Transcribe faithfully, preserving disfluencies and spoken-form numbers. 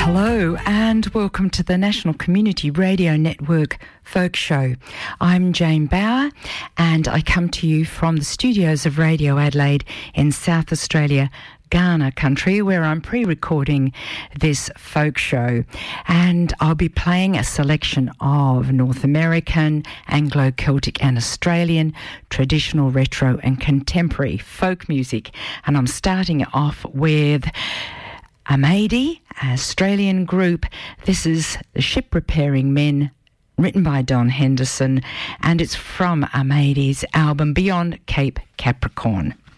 Hello and welcome to the National Community Radio Network Folk Show. I'm Jane Bauer and I come to you from the studios of Radio Adelaide in South Australia, Kaurna country, where I'm pre-recording this folk show, and I'll be playing a selection of North American, Anglo-Celtic and Australian traditional, retro and contemporary folk music. And I'm starting off with Amadi, an Australian group. This is The Ship Repairing Men, written by Don Henderson, and it's from Amadi's album Beyond Cape Capricorn.